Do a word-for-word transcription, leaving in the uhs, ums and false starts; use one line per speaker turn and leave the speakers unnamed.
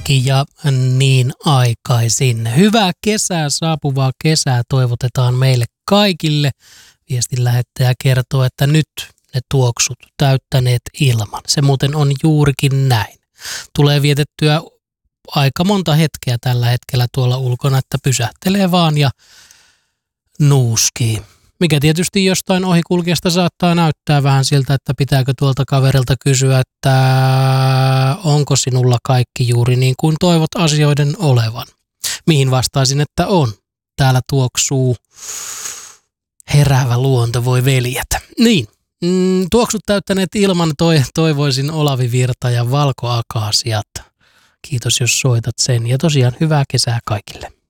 varsinkin ja niin aikaisin. Hyvää kesää, saapuvaa kesää toivotetaan meille kaikille. Viestin lähettäjä kertoo, että nyt ne tuoksut täyttäneet ilman. Se muuten on juurikin näin. Tulee vietettyä aika monta hetkeä tällä hetkellä tuolla ulkona, että pysähtelee vaan ja nuuskii. Mikä tietysti jostain ohikulkijasta saattaa näyttää vähän siltä, että pitääkö tuolta kaverilta kysyä, että onko sinulla kaikki juuri niin kuin toivot asioiden olevan. Mihin vastaisin, että on. Täällä tuoksuu heräävä luonto, voi veljet. Niin, mm, tuoksut täyttäneet ilman toi, toivoisin Olavi Virta ja Valkoakaasiat. Kiitos jos soitat sen ja tosiaan hyvää kesää kaikille.